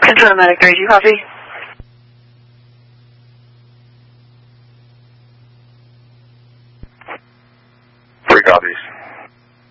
Control Medic 3, do you copy? Three copies.